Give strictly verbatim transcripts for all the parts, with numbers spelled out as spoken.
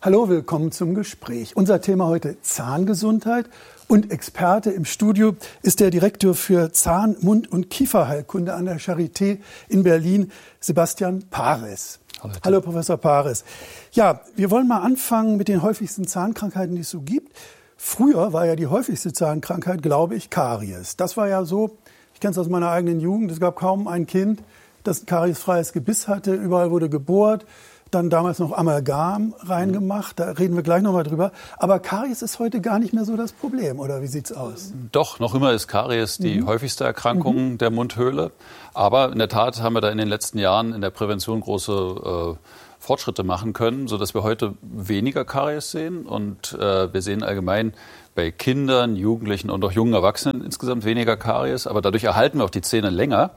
Hallo, willkommen zum Gespräch. Unser Thema heute Zahngesundheit und Experte im Studio ist der Direktor für Zahn-, Mund- und Kieferheilkunde an der Charité in Berlin, Sebastian Pares. Hallo, Hallo Professor Pares. Ja, wir wollen mal anfangen mit den häufigsten Zahnkrankheiten, die es so gibt. Früher war ja die häufigste Zahnkrankheit, glaube ich, Karies. Das war ja so, ich kenne es aus meiner eigenen Jugend, es gab kaum ein Kind, das ein kariesfreies Gebiss hatte, überall wurde gebohrt. Dann damals noch Amalgam reingemacht, da reden wir gleich nochmal drüber. Aber Karies ist heute gar nicht mehr so das Problem, oder wie sieht's aus? Doch, noch immer ist Karies die mhm. häufigste Erkrankung mhm. der Mundhöhle. Aber in der Tat haben wir da in den letzten Jahren in der Prävention große äh, Fortschritte machen können, sodass wir heute weniger Karies sehen. Und äh, wir sehen allgemein bei Kindern, Jugendlichen und auch jungen Erwachsenen insgesamt weniger Karies. Aber dadurch erhalten wir auch die Zähne länger.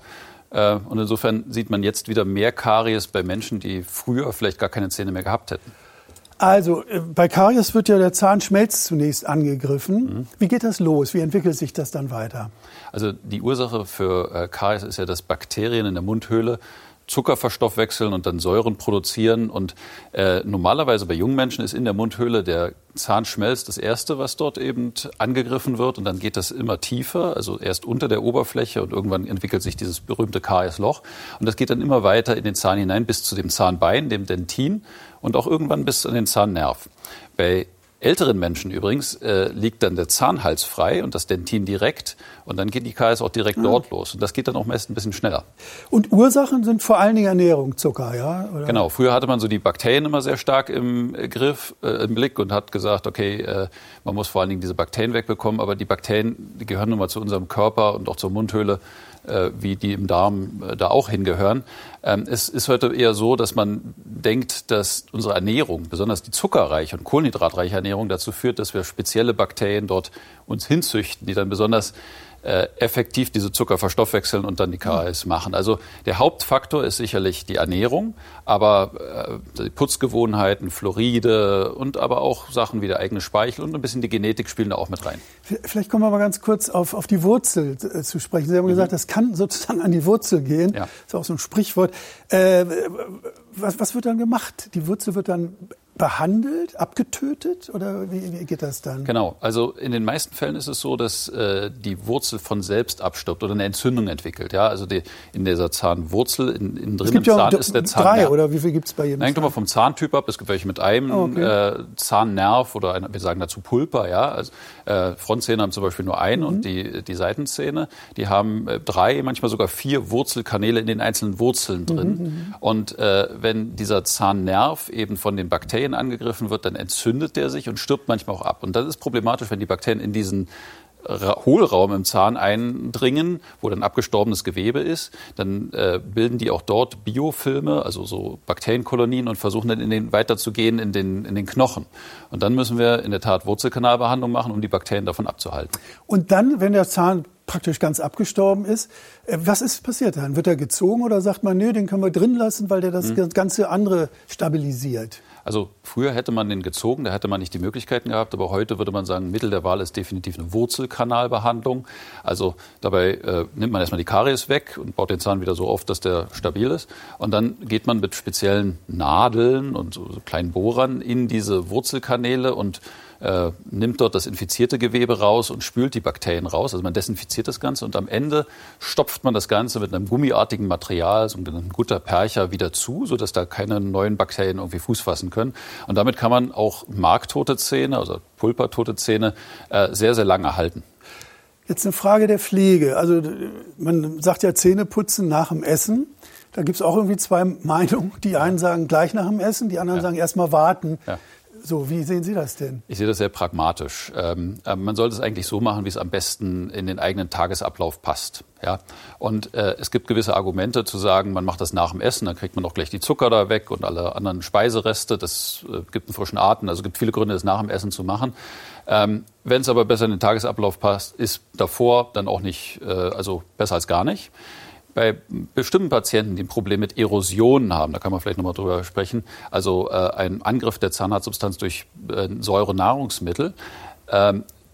Und insofern sieht man jetzt wieder mehr Karies bei Menschen, die früher vielleicht gar keine Zähne mehr gehabt hätten. Also bei Karies wird ja der Zahnschmelz zunächst angegriffen. Mhm. Wie geht das los? Wie entwickelt sich das dann weiter? Also die Ursache für Karies ist ja, dass Bakterien in der Mundhöhle Zucker verstoffwechseln und dann Säuren produzieren. Und äh, normalerweise bei jungen Menschen ist in der Mundhöhle der Zahnschmelz das Erste, was dort eben angegriffen wird. Und dann geht das immer tiefer, also erst unter der Oberfläche und irgendwann entwickelt sich dieses berühmte Kariesloch. Und das geht dann immer weiter in den Zahn hinein bis zu dem Zahnbein, dem Dentin und auch irgendwann bis an den Zahnnerv. Bei älteren Menschen übrigens äh, liegt dann der Zahnhals frei und das Dentin direkt und dann geht die Karies auch direkt ah. dort los und das geht dann auch meist ein bisschen schneller. Und Ursachen sind vor allen Dingen Ernährung, Zucker, ja? Oder? Genau, früher hatte man so die Bakterien immer sehr stark im Griff, äh, im Blick und hat gesagt, okay, äh, man muss vor allen Dingen diese Bakterien wegbekommen, aber die Bakterien, die gehören nun mal zu unserem Körper und auch zur Mundhöhle, äh, wie die im Darm äh, da auch hingehören. Ähm, es ist heute eher so, dass man denkt, dass unsere Ernährung, besonders die zuckerreiche und kohlenhydratreiche Ernährung, dazu führt, dass wir spezielle Bakterien dort uns hinzüchten, die dann besonders äh, effektiv diese Zucker verstoffwechseln und dann die Karies machen. Also der Hauptfaktor ist sicherlich die Ernährung, aber äh, die Putzgewohnheiten, Fluoride und aber auch Sachen wie der eigene Speichel und ein bisschen die Genetik spielen da auch mit rein. Vielleicht kommen wir mal ganz kurz auf, auf die Wurzel äh, zu sprechen. Sie haben mhm. gesagt, das kann sozusagen an die Wurzel gehen. Ja. Das ist auch so ein Sprichwort. Äh, was, was wird dann gemacht? Die Wurzel wird dann behandelt, abgetötet oder wie, wie geht das dann? Genau, also in den meisten Fällen ist es so, dass äh, die Wurzel von selbst abstirbt oder eine Entzündung entwickelt. Ja, also die, in dieser Zahnwurzel, in, in drin im Zahn ja ist der Zahnnerv. Drei oder wie viel gibt es bei jedem? Hängt immer vom Zahntyp ab. Es gibt welche mit einem oh, okay. äh, Zahnnerv oder ein, wir sagen dazu Pulpa. Ja, also, äh, Frontzähne haben zum Beispiel nur einen mhm. und die, die Seitenzähne, die haben äh, drei, manchmal sogar vier Wurzelkanäle in den einzelnen Wurzeln drin. Mhm. Und äh, wenn dieser Zahnnerv eben von den Bakterien angegriffen wird, dann entzündet der sich und stirbt manchmal auch ab. Und das ist problematisch, wenn die Bakterien in diesen Hohlraum im Zahn eindringen, wo dann abgestorbenes Gewebe ist, dann äh, bilden die auch dort Biofilme, also so Bakterienkolonien und versuchen dann in den, weiterzugehen in den, in den Knochen. Und dann müssen wir in der Tat Wurzelkanalbehandlung machen, um die Bakterien davon abzuhalten. Und dann, wenn der Zahn praktisch ganz abgestorben ist, was ist passiert dann? Wird er gezogen oder sagt man, nee, den können wir drin lassen, weil der das mhm. ganze andere stabilisiert? Also früher hätte man den gezogen, da hätte man nicht die Möglichkeiten gehabt, aber heute würde man sagen, Mittel der Wahl ist definitiv eine Wurzelkanalbehandlung. Also dabei äh, nimmt man erstmal die Karies weg und baut den Zahn wieder so auf, dass der stabil ist. Und dann geht man mit speziellen Nadeln und so, so kleinen Bohrern in diese Wurzelkanäle und äh, nimmt dort das infizierte Gewebe raus und spült die Bakterien raus. Also man desinfiziert das Ganze und am Ende stopft man das Ganze mit einem gummiartigen Material, so einem Gutta-Percha, wieder zu, sodass da keine neuen Bakterien irgendwie Fuß fassen können. Und damit kann man auch marktote Zähne, also pulpertote Zähne, äh, sehr, sehr lange erhalten. Jetzt eine Frage der Pflege. Also man sagt ja Zähneputzen nach dem Essen. Da gibt es auch irgendwie zwei Meinungen. Die einen sagen gleich nach dem Essen, die anderen ja. sagen erst mal warten. Ja. So, wie sehen Sie das denn? Ich sehe das sehr pragmatisch. Ähm, äh, man sollte es eigentlich so machen, wie es am besten in den eigenen Tagesablauf passt. Ja? Und äh, es gibt gewisse Argumente zu sagen, man macht das nach dem Essen, dann kriegt man auch gleich die Zucker da weg und alle anderen Speisereste. Das äh, gibt einen frischen Atem. Also es gibt viele Gründe, das nach dem Essen zu machen. Ähm, wenn es aber besser in den Tagesablauf passt, ist davor dann auch nicht, äh, also besser als gar nicht. Bei bestimmten Patienten, die ein Problem mit Erosionen haben, da kann man vielleicht nochmal drüber sprechen, also äh, ein Angriff der Zahnarztsubstanz durch äh, Säurenahrungsmittel, ähm,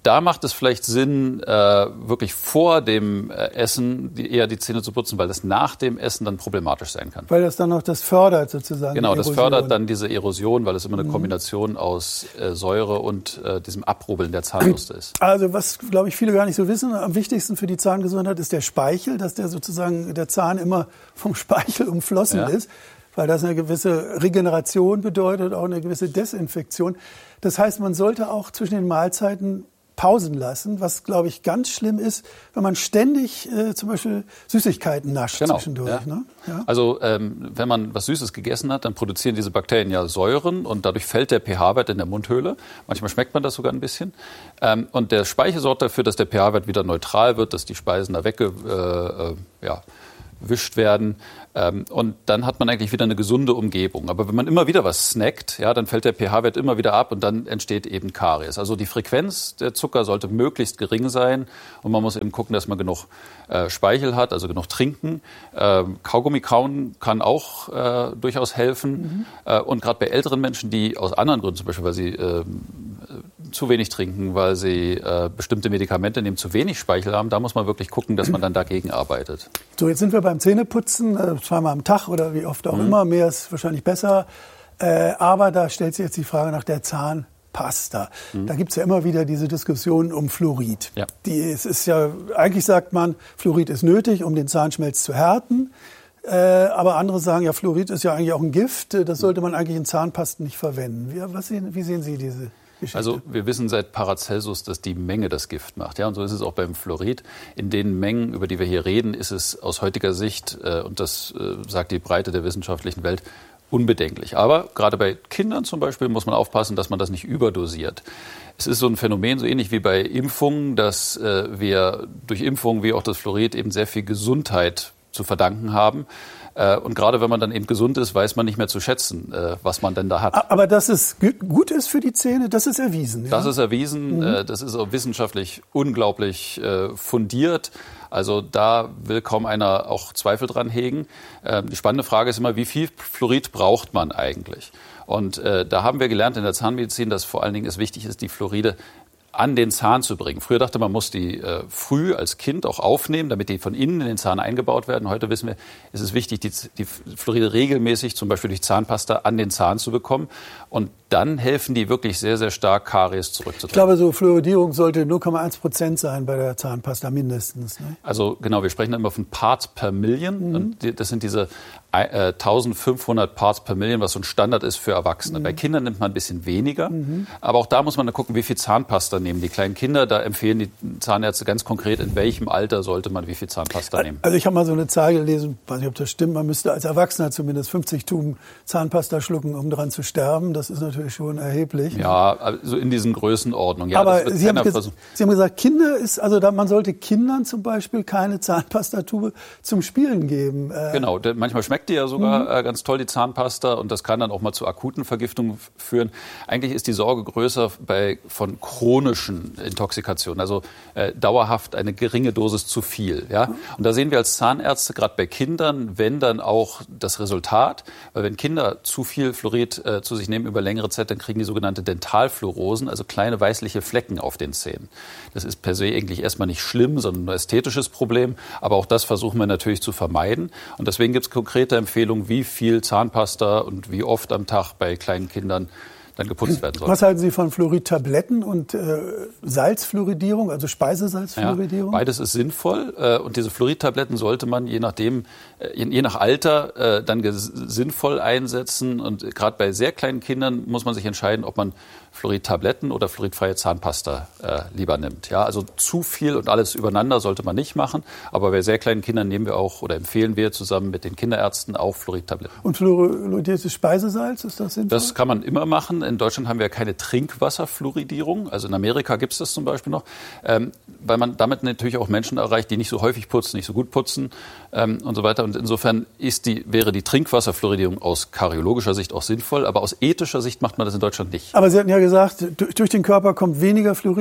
da macht es vielleicht Sinn, äh, wirklich vor dem äh, Essen die, eher die Zähne zu putzen, weil das nach dem Essen dann problematisch sein kann. Weil das dann noch das fördert sozusagen. Genau, das fördert dann diese Erosion, weil es immer eine Kombination mhm. aus äh, Säure und äh, diesem Abrubbeln der Zahnbürste ist. Also was, glaube ich, viele gar nicht so wissen, am wichtigsten für die Zahngesundheit ist der Speichel, dass der sozusagen der Zahn immer vom Speichel umflossen ja. ist, weil das eine gewisse Regeneration bedeutet, auch eine gewisse Desinfektion. Das heißt, man sollte auch zwischen den Mahlzeiten Pausen lassen, was, glaube ich, ganz schlimm ist, wenn man ständig äh, zum Beispiel Süßigkeiten nascht genau, zwischendurch. Ja. Ne? Ja. Also ähm, wenn man was Süßes gegessen hat, dann produzieren diese Bakterien ja Säuren und dadurch fällt der pH-Wert in der Mundhöhle. Manchmal schmeckt man das sogar ein bisschen. Ähm, und der Speichel sorgt dafür, dass der pH-Wert wieder neutral wird, dass die Speisen da weggewischt äh, äh, ja, werden. Ähm, und dann hat man eigentlich wieder eine gesunde Umgebung. Aber wenn man immer wieder was snackt, ja, dann fällt der pH-Wert immer wieder ab und dann entsteht eben Karies. Also die Frequenz der Zucker sollte möglichst gering sein und man muss eben gucken, dass man genug äh, Speichel hat, also genug trinken. Ähm, Kaugummi kauen kann auch äh, durchaus helfen. Mhm. Äh, und gerade bei älteren Menschen, die aus anderen Gründen, zum Beispiel weil sie äh, zu wenig trinken, weil sie äh, bestimmte Medikamente nehmen, zu wenig Speichel haben, da muss man wirklich gucken, dass man dann dagegen arbeitet. So, jetzt sind wir beim Zähneputzen, äh, zweimal am Tag oder wie oft auch mhm. immer, mehr ist wahrscheinlich besser. Äh, aber da stellt sich jetzt die Frage nach der Zahnpasta. Mhm. Da gibt es ja immer wieder diese Diskussion um Fluorid. Ja. Die, es ist ja, eigentlich sagt man, Fluorid ist nötig, um den Zahnschmelz zu härten. Äh, aber andere sagen, ja, Fluorid ist ja eigentlich auch ein Gift, das sollte man eigentlich in Zahnpasten nicht verwenden. Wie, was sehen, wie sehen Sie diese Geschichte? Also wir wissen seit Paracelsus, dass die Menge das Gift macht. Ja, und so ist es auch beim Fluorid. In den Mengen, über die wir hier reden, ist es aus heutiger Sicht, äh, und das äh, sagt die Breite der wissenschaftlichen Welt, unbedenklich. Aber gerade bei Kindern zum Beispiel muss man aufpassen, dass man das nicht überdosiert. Es ist so ein Phänomen, so ähnlich wie bei Impfungen, dass äh, wir durch Impfungen wie auch das Fluorid eben sehr viel Gesundheit zu verdanken haben. Und gerade wenn man dann eben gesund ist, weiß man nicht mehr zu schätzen, was man denn da hat. Aber dass es gut ist für die Zähne, das ist erwiesen. Ja? Das ist erwiesen. Mhm. Das ist auch wissenschaftlich unglaublich fundiert. Also da will kaum einer auch Zweifel dran hegen. Die spannende Frage ist immer, wie viel Fluorid braucht man eigentlich? Und da haben wir gelernt in der Zahnmedizin, dass vor allen Dingen es wichtig ist, die Fluoride an den Zahn zu bringen. Früher dachte man, man muss die äh, früh als Kind auch aufnehmen, damit die von innen in den Zahn eingebaut werden. Heute wissen wir, es ist wichtig, die, die Fluoride regelmäßig, zum Beispiel durch Zahnpasta, an den Zahn zu bekommen. Und dann helfen die wirklich sehr, sehr stark, Karies zurückzudrängen. Ich glaube, so Fluoridierung sollte null Komma eins Prozent sein bei der Zahnpasta mindestens. Ne? Also genau, wir sprechen immer von Parts per Million. Mhm. Und die, das sind diese äh, eintausendfünfhundert Parts per Million, was so ein Standard ist für Erwachsene. Mhm. Bei Kindern nimmt man ein bisschen weniger. Mhm. Aber auch da muss man dann gucken, wie viel Zahnpasta nehmen die kleinen Kinder. Da empfehlen die Zahnärzte ganz konkret, in welchem Alter sollte man wie viel Zahnpasta nehmen. Also ich habe mal so eine Zahl gelesen, weiß nicht, ob das stimmt, man müsste als Erwachsener zumindest fünfzig Tuben Zahnpasta schlucken, um dran zu sterben. Das ist natürlich schon erheblich. Ja, also in diesen Größenordnungen. Ja, aber Sie haben, ges- Sie haben gesagt, Kinder ist, also da, man sollte Kindern zum Beispiel keine Zahnpastatube zum Spielen geben. Äh genau, manchmal schmeckt die ja sogar mhm. äh, ganz toll, die Zahnpasta, und das kann dann auch mal zu akuten Vergiftungen führen. Eigentlich ist die Sorge größer bei von chronischen Intoxikationen, also äh, dauerhaft eine geringe Dosis zu viel. Ja? Mhm. Und da sehen wir als Zahnärzte gerade bei Kindern, wenn dann auch das Resultat, weil wenn Kinder zu viel Fluorid äh, zu sich nehmen über längere Zeit, dann kriegen die sogenannte Dentalfluorosen, also kleine weißliche Flecken auf den Zähnen. Das ist per se eigentlich erstmal nicht schlimm, sondern ein ästhetisches Problem. Aber auch das versuchen wir natürlich zu vermeiden. Und deswegen gibt es konkrete Empfehlungen, wie viel Zahnpasta und wie oft am Tag bei kleinen Kindern dann geputzt werden soll. Was halten Sie von Fluoridtabletten und äh, Salzfluoridierung, also Speisesalzfluoridierung? Ja, beides ist sinnvoll. Äh, und diese Fluoridtabletten sollte man je nachdem, äh, je, je nach Alter äh, dann ges- sinnvoll einsetzen. Und gerade bei sehr kleinen Kindern muss man sich entscheiden, ob man Fluoridtabletten oder fluoridfreie Zahnpasta äh, lieber nimmt. Ja, also zu viel und alles übereinander sollte man nicht machen. Aber bei sehr kleinen Kindern nehmen wir auch oder empfehlen wir zusammen mit den Kinderärzten auch Fluoridtabletten. Und fluoridiertes Speisesalz, ist das sinnvoll? Das kann man immer machen. In Deutschland haben wir keine Trinkwasserfluoridierung. Also in Amerika gibt es das zum Beispiel noch. Ähm, weil man damit natürlich auch Menschen erreicht, die nicht so häufig putzen, nicht so gut putzen ähm, und so weiter. Und insofern ist die, wäre die Trinkwasserfluoridierung aus karyologischer Sicht auch sinnvoll. Aber aus ethischer Sicht macht man das in Deutschland nicht. Aber Sie hatten ja gesagt, durch den Körper kommt weniger Fluorid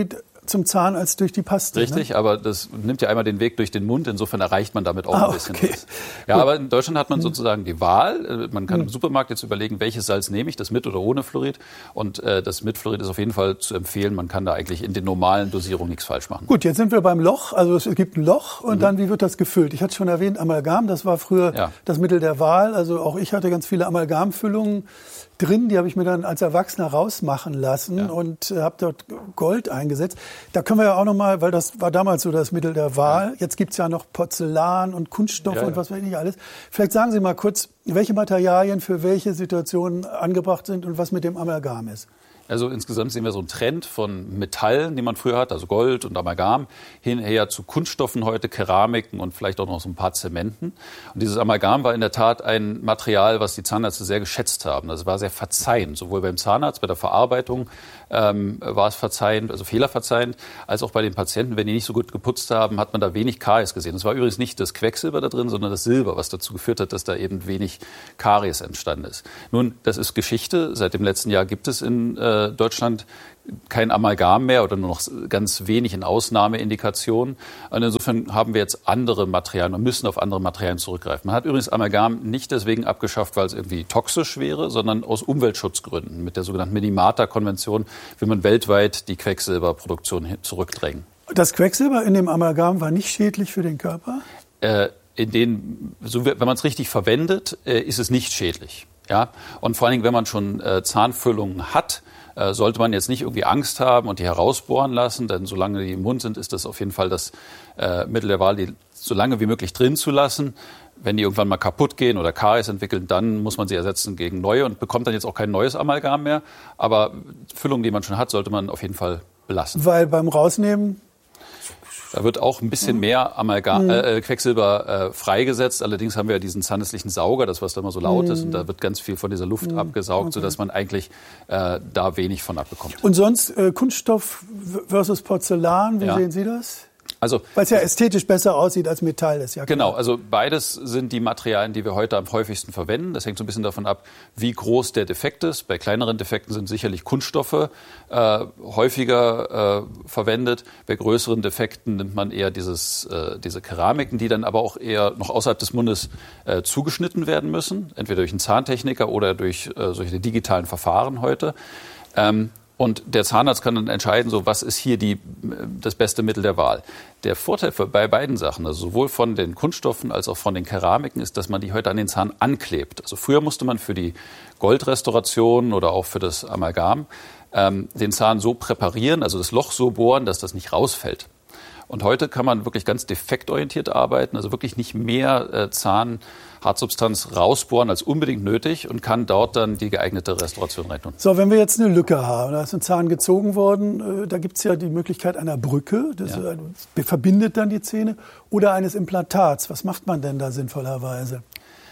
zum Zahn als durch die Paste. Richtig, ne? Aber das nimmt ja einmal den Weg durch den Mund. Insofern erreicht man damit auch ah, ein bisschen okay. was. Ja, aber in Deutschland hat man sozusagen die Wahl. Man kann im Supermarkt jetzt überlegen, welches Salz nehme ich, das mit oder ohne Fluorid. Und äh, das mit Fluorid ist auf jeden Fall zu empfehlen. Man kann da eigentlich in den normalen Dosierungen nichts falsch machen. Gut, jetzt sind wir beim Loch. Also es gibt ein Loch und mhm. dann, wie wird das gefüllt? Ich hatte schon erwähnt, Amalgam, das war früher ja. das Mittel der Wahl. Also auch ich hatte ganz viele Amalgamfüllungen drin, die habe ich mir dann als Erwachsener rausmachen lassen ja. und äh, habe dort Gold eingesetzt. Da können wir ja auch nochmal, weil das war damals so das Mittel der Wahl. Ja. Jetzt gibt's ja noch Porzellan und Kunststoffe ja, und was weiß ich nicht alles. Vielleicht sagen Sie mal kurz, welche Materialien für welche Situationen angebracht sind und was mit dem Amalgam ist. Also insgesamt sehen wir so einen Trend von Metallen, die man früher hat, also Gold und Amalgam, hinher zu Kunststoffen heute, Keramiken und vielleicht auch noch so ein paar Zementen. Und dieses Amalgam war in der Tat ein Material, was die Zahnärzte sehr geschätzt haben. Das war sehr verzeihend, sowohl beim Zahnarzt, bei der Verarbeitung ähm, war es verzeihend, also fehlerverzeihend, als auch bei den Patienten. Wenn die nicht so gut geputzt haben, hat man da wenig Karies gesehen. Es war übrigens nicht das Quecksilber da drin, sondern das Silber, was dazu geführt hat, dass da eben wenig Karies entstanden ist. Nun, das ist Geschichte. Seit dem letzten Jahr gibt es in äh, Deutschland kein Amalgam mehr oder nur noch ganz wenig in Ausnahmeindikationen. Und insofern haben wir jetzt andere Materialien und müssen auf andere Materialien zurückgreifen. Man hat übrigens Amalgam nicht deswegen abgeschafft, weil es irgendwie toxisch wäre, sondern aus Umweltschutzgründen. Mit der sogenannten Minamata-Konvention will man weltweit die Quecksilberproduktion zurückdrängen. Das Quecksilber in dem Amalgam war nicht schädlich für den Körper? Äh, in den, so, wenn man es richtig verwendet, äh, ist es nicht schädlich. Ja? Und vor allen Dingen, wenn man schon äh, Zahnfüllungen hat, äh, sollte man jetzt nicht irgendwie Angst haben und die herausbohren lassen, denn solange die im Mund sind, ist das auf jeden Fall das äh, Mittel der Wahl, die so lange wie möglich drin zu lassen. Wenn die irgendwann mal kaputt gehen oder Karies entwickeln, dann muss man sie ersetzen gegen neue und bekommt dann jetzt auch kein neues Amalgam mehr. Aber Füllungen, die man schon hat, sollte man auf jeden Fall belassen. Weil beim Rausnehmen? Da wird auch ein bisschen mehr Amalgam, äh, Quecksilber äh, freigesetzt. Allerdings haben wir ja diesen zahnärztlichen Sauger, das was da immer so laut ist. Und da wird ganz viel von dieser Luft mm. abgesaugt, okay. sodass man eigentlich äh, da wenig von abbekommt. Und sonst äh, Kunststoff versus Porzellan, wie ja. sehen Sie das? Also, weil es ja ästhetisch besser aussieht als Metall ist, ja klar. Genau, also beides sind die Materialien, die wir heute am häufigsten verwenden. Das hängt so ein bisschen davon ab, wie groß der Defekt ist. Bei kleineren Defekten sind sicherlich Kunststoffe äh, häufiger äh, verwendet. Bei größeren Defekten nimmt man eher dieses, äh, diese Keramiken, die dann aber auch eher noch außerhalb des Mundes äh, zugeschnitten werden müssen. Entweder durch einen Zahntechniker oder durch äh, solche digitalen Verfahren heute. Ähm, Und der Zahnarzt kann dann entscheiden, so was ist hier die, das beste Mittel der Wahl. Der Vorteil für, bei beiden Sachen, also sowohl von den Kunststoffen als auch von den Keramiken, ist, dass man die heute an den Zahn anklebt. Also früher musste man für die Goldrestauration oder auch für das Amalgam ähm, den Zahn so präparieren, also das Loch so bohren, dass das nicht rausfällt. Und heute kann man wirklich ganz defektorientiert arbeiten, also wirklich nicht mehr äh, Zahnhartsubstanz rausbohren als unbedingt nötig und kann dort dann die geeignete Restauration reintun. So, wenn wir jetzt eine Lücke haben, da ist ein Zahn gezogen worden, äh, da gibt es ja die Möglichkeit einer Brücke, das ja. äh, verbindet dann die Zähne, oder eines Implantats. Was macht man denn da sinnvollerweise?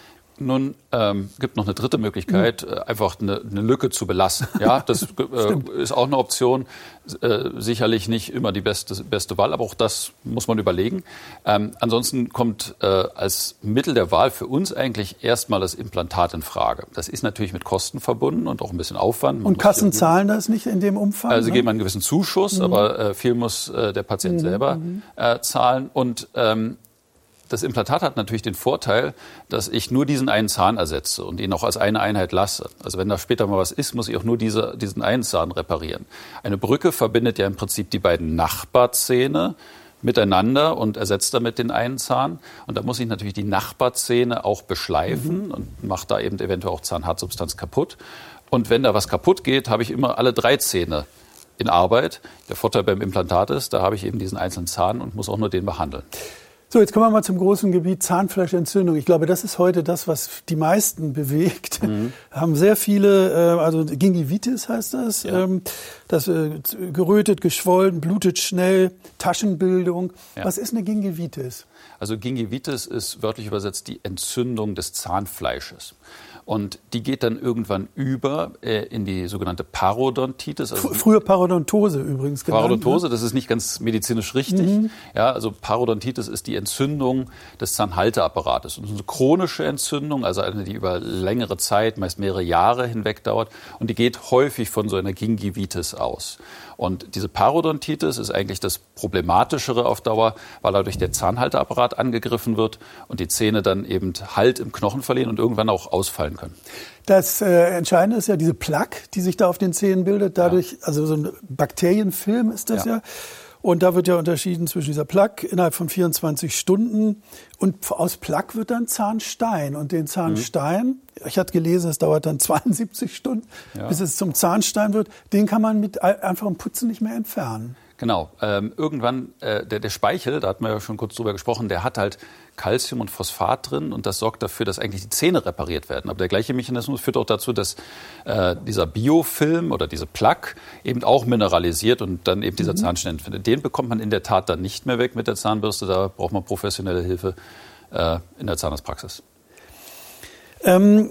Nun ähm, gibt noch eine dritte Möglichkeit, mhm. einfach eine, eine Lücke zu belassen. Ja, das äh, ist auch eine Option. Äh, sicherlich nicht immer die beste, beste Wahl, aber auch das muss man überlegen. Ähm, ansonsten kommt äh, als Mittel der Wahl für uns eigentlich erstmal das Implantat in Frage. Das ist natürlich mit Kosten verbunden und auch ein bisschen Aufwand. Man und Kassen zahlen das nicht in dem Umfang? Also sie ne? geben einen gewissen Zuschuss, mhm. aber äh, viel muss äh, der Patient mhm. selber äh, zahlen. Und ähm, das Implantat hat natürlich den Vorteil, dass ich nur diesen einen Zahn ersetze und ihn auch als eine Einheit lasse. Also wenn da später mal was ist, muss ich auch nur diese, diesen einen Zahn reparieren. Eine Brücke verbindet ja im Prinzip die beiden Nachbarzähne miteinander und ersetzt damit den einen Zahn. Und da muss ich natürlich die Nachbarzähne auch beschleifen mhm. und mache da eben eventuell auch Zahnhartsubstanz kaputt. Und wenn da was kaputt geht, habe ich immer alle drei Zähne in Arbeit. Der Vorteil beim Implantat ist, da habe ich eben diesen einzelnen Zahn und muss auch nur den behandeln. So, jetzt kommen wir mal zum großen Gebiet Zahnfleischentzündung. Ich glaube, das ist heute das, was die meisten bewegt. Mhm. Haben sehr viele, also Gingivitis heißt das, ja. das gerötet, geschwollen, blutet schnell, Taschenbildung. Ja. Was ist eine Gingivitis? Also Gingivitis ist wörtlich übersetzt die Entzündung des Zahnfleisches. Und die geht dann irgendwann über äh, in die sogenannte Parodontitis. Also Früher Parodontose übrigens genannt. Parodontose, das ist nicht ganz medizinisch richtig. Mhm. Ja, also Parodontitis ist die Entzündung des Zahnhalteapparates. Und das ist eine chronische Entzündung, also eine, die über längere Zeit, meist mehrere Jahre hinweg dauert. Und die geht häufig von so einer Gingivitis aus. Und diese Parodontitis ist eigentlich das Problematischere auf Dauer, weil dadurch der Zahnhalteapparat angegriffen wird und die Zähne dann eben Halt im Knochen verlieren und irgendwann auch ausfallen können. Das äh, Entscheidende ist ja diese Plaque, die sich da auf den Zähnen bildet. Dadurch, ja. also so ein Bakterienfilm ist das ja. ja. Und da wird ja unterschieden zwischen dieser Plaque innerhalb von vierundzwanzig Stunden und aus Plaque wird dann Zahnstein. Und den Zahnstein, mhm. ich hatte gelesen, es dauert dann zweiundsiebzig Stunden, ja. bis es zum Zahnstein wird. Den kann man mit einfachem Putzen nicht mehr entfernen. Genau. Ähm, irgendwann, äh, der, der Speichel, da hatten wir ja schon kurz drüber gesprochen, der hat halt Calcium und Phosphat drin und das sorgt dafür, dass eigentlich die Zähne repariert werden. Aber der gleiche Mechanismus führt auch dazu, dass äh, dieser Biofilm oder diese Plaque eben auch mineralisiert und dann eben dieser mhm. Zahnstein findet. Den bekommt man in der Tat dann nicht mehr weg mit der Zahnbürste. Da braucht man professionelle Hilfe äh, in der Zahnarztpraxis. Ähm,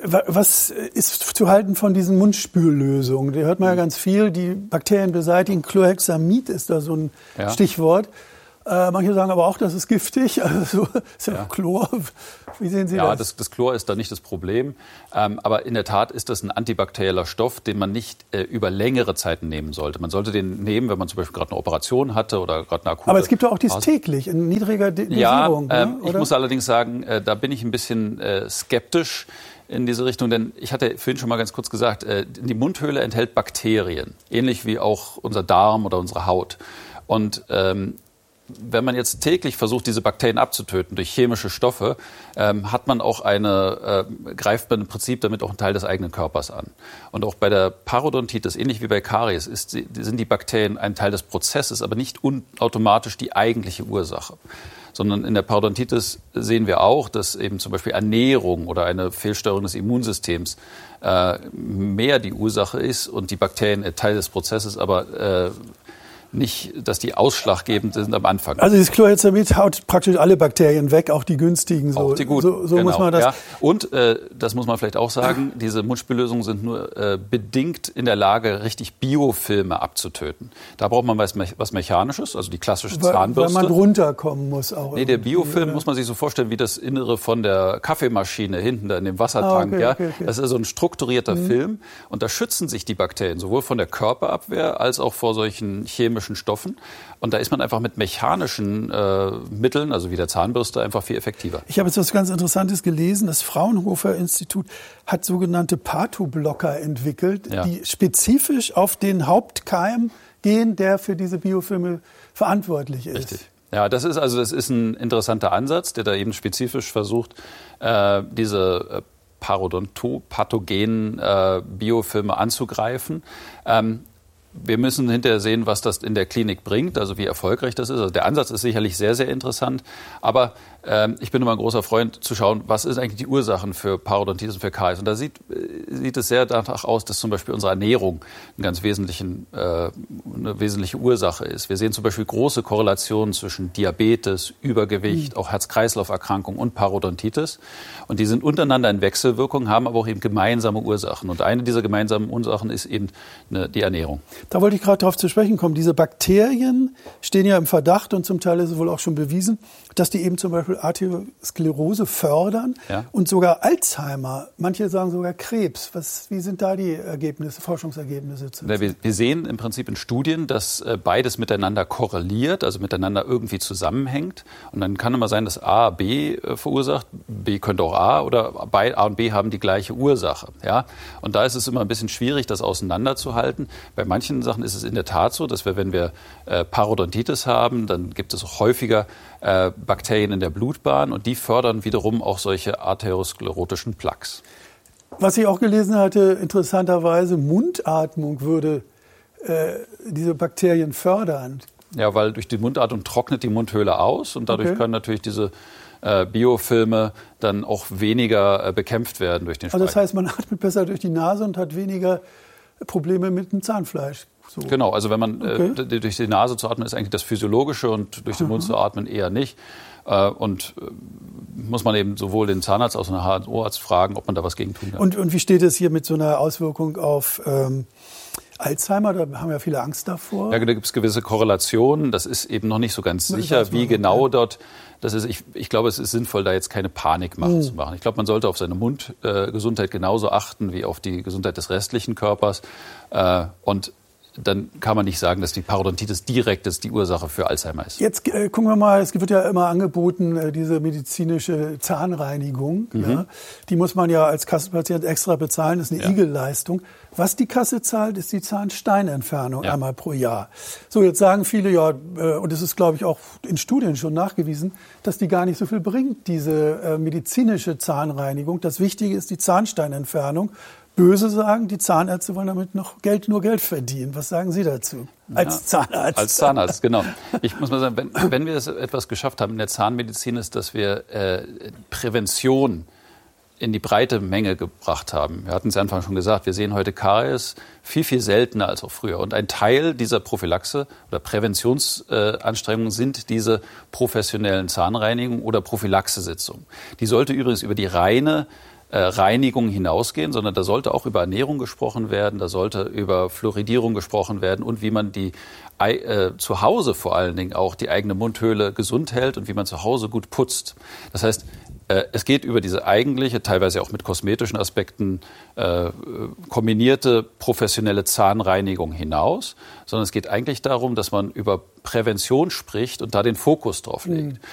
was ist zu halten von diesen Mundspüllösungen? Da hört man ja ganz viel, die Bakterien beseitigen. Chlorhexamid ist da so ein ja. Stichwort. Äh, manche sagen aber auch, das ist giftig. Also ist ja, ja. Chlor. Wie sehen Sie ja, das? das? Das Chlor ist da nicht das Problem. Ähm, aber in der Tat ist das ein antibakterieller Stoff, den man nicht äh, über längere Zeiten nehmen sollte. Man sollte den nehmen, wenn man zum Beispiel gerade eine Operation hatte oder gerade eine akute... Aber es gibt doch auch dies täglich in niedriger Dosierung. Ja, ähm, ne? ich muss allerdings sagen, äh, da bin ich ein bisschen äh, skeptisch in diese Richtung, denn ich hatte vorhin schon mal ganz kurz gesagt, äh, die Mundhöhle enthält Bakterien, ähnlich wie auch unser Darm oder unsere Haut. Und ähm, wenn man jetzt täglich versucht, diese Bakterien abzutöten durch chemische Stoffe, ähm, hat man auch eine, äh, greift man im Prinzip damit auch einen Teil des eigenen Körpers an. Und auch bei der Parodontitis, ähnlich wie bei Karies, ist, sind die Bakterien ein Teil des Prozesses, aber nicht automatisch die eigentliche Ursache. Sondern in der Parodontitis sehen wir auch, dass eben zum Beispiel Ernährung oder eine Fehlsteuerung des Immunsystems äh, mehr die Ursache ist und die Bakterien Teil des Prozesses, aber äh, nicht, dass die ausschlaggebend sind am Anfang. Also dieses Chlorhexamid haut praktisch alle Bakterien weg, auch die günstigen. So, auch die guten, so, so genau. muss man das. Ja. Und äh, das muss man vielleicht auch sagen, diese Mundspüllösungen sind nur äh, bedingt in der Lage, richtig Biofilme abzutöten. Da braucht man was, was Mechanisches, also die klassische weil, Zahnbürste. Weil man runterkommen muss auch. Nee, der Biofilm oder? Muss man sich so vorstellen wie das Innere von der Kaffeemaschine hinten da in dem Wassertank. Ah, okay, ja. okay, okay. Das ist so ein strukturierter mhm. Film und da schützen sich die Bakterien sowohl von der Körperabwehr als auch vor solchen chemischen Stoffen. Und da ist man einfach mit mechanischen äh, Mitteln, also wie der Zahnbürste, einfach viel effektiver. Ich habe jetzt was ganz Interessantes gelesen. Das Fraunhofer Institut hat sogenannte Pathoblocker entwickelt, ja. die spezifisch auf den Hauptkeim gehen, der für diese Biofilme verantwortlich ist. Richtig. Ja, das ist also das ist ein interessanter Ansatz, der da eben spezifisch versucht, äh, diese äh, parodontopathogen äh, Biofilme anzugreifen. Ähm, Wir müssen hinterher sehen, was das in der Klinik bringt, also wie erfolgreich das ist. Also der Ansatz ist sicherlich sehr, sehr interessant. Aber ähm, ich bin immer ein großer Freund zu schauen, was ist eigentlich die Ursachen für Parodontitis und für Karies. Und da sieht, sieht es sehr danach aus, dass zum Beispiel unsere Ernährung einen ganz wesentlichen, äh, eine wesentliche Ursache ist. Wir sehen zum Beispiel große Korrelationen zwischen Diabetes, Übergewicht, mhm. auch Herz-Kreislauf-Erkrankungen und Parodontitis. Und die sind untereinander in Wechselwirkung, haben aber auch eben gemeinsame Ursachen. Und eine dieser gemeinsamen Ursachen ist eben eine, die Ernährung. Da wollte ich gerade darauf zu sprechen kommen. Diese Bakterien stehen ja im Verdacht und zum Teil ist es wohl auch schon bewiesen, dass die eben zum Beispiel Arteriosklerose fördern ja. und sogar Alzheimer. Manche sagen sogar Krebs. Was, wie sind da die Ergebnisse, Forschungsergebnisse? Ja, wir, wir sehen im Prinzip in Studien, dass beides miteinander korreliert, also miteinander irgendwie zusammenhängt. Und dann kann immer sein, dass A B verursacht, B könnte auch A oder A und B haben die gleiche Ursache. Ja? Und da ist es immer ein bisschen schwierig, das auseinanderzuhalten. Bei manchen Sachen ist es in der Tat so, dass wir, wenn wir äh, Parodontitis haben, dann gibt es auch häufiger äh, Bakterien in der Blutbahn und die fördern wiederum auch solche arteriosklerotischen Plaques. Was ich auch gelesen hatte, interessanterweise, Mundatmung würde äh, diese Bakterien fördern. Ja, weil durch die Mundatmung trocknet die Mundhöhle aus und dadurch okay. können natürlich diese äh, Biofilme dann auch weniger äh, bekämpft werden durch den Speichel. Also das heißt, man atmet besser durch die Nase und hat weniger Probleme mit dem Zahnfleisch. So. Genau, also wenn man Okay. äh, durch die Nase zu atmen, ist eigentlich das Physiologische und durch den Mund zu atmen eher nicht. Äh, und äh, muss man eben sowohl den Zahnarzt als auch den H N O-Arzt fragen, ob man da was gegen tun kann. Und, und wie steht es hier mit so einer Auswirkung auf ähm, Alzheimer? Da haben ja viele Angst davor. Ja, da gibt es gewisse Korrelationen. Das ist eben noch nicht so ganz Das sicher, weiß man wie noch, genau ja. dort das ist. Ich, ich glaube, es ist sinnvoll, da jetzt keine Panikmache Mhm. zu machen. Ich glaube, man sollte auf seine Mundgesundheit äh, genauso achten wie auf die Gesundheit des restlichen Körpers. Äh, und dann kann man nicht sagen, dass die Parodontitis direkt ist die Ursache für Alzheimer ist. Jetzt äh, gucken wir mal, es wird ja immer angeboten, äh, diese medizinische Zahnreinigung. Mhm. Ja. Die muss man ja als Kassenpatient extra bezahlen, das ist eine Ja. Igelleistung. Was die Kasse zahlt, ist die Zahnsteinentfernung Ja. einmal pro Jahr. So, jetzt sagen viele, ja, äh, und es ist, glaube ich, auch in Studien schon nachgewiesen, dass die gar nicht so viel bringt, diese äh, medizinische Zahnreinigung. Das Wichtige ist die Zahnsteinentfernung. Böse sagen, die Zahnärzte wollen damit noch Geld, nur Geld verdienen. Was sagen Sie dazu? Als Ja, Zahnarzt. Als Zahnarzt, genau. Ich muss mal sagen, wenn, wenn wir es etwas geschafft haben in der Zahnmedizin, ist, dass wir äh, Prävention in die breite Menge gebracht haben. Wir hatten es Anfang schon gesagt, wir sehen heute Karies viel, viel seltener als auch früher. Und ein Teil dieser Prophylaxe oder Präventionsanstrengungen äh, sind diese professionellen Zahnreinigungen oder Prophylaxesitzungen. Die sollte übrigens über die reine Reinigung hinausgehen, sondern da sollte auch über Ernährung gesprochen werden, da sollte über Fluoridierung gesprochen werden und wie man die äh, zu Hause vor allen Dingen auch die eigene Mundhöhle gesund hält und wie man zu Hause gut putzt. Das heißt, äh, es geht über diese eigentliche, teilweise auch mit kosmetischen Aspekten äh, kombinierte professionelle Zahnreinigung hinaus, sondern es geht eigentlich darum, dass man über Prävention spricht und da den Fokus drauf legt. Mhm.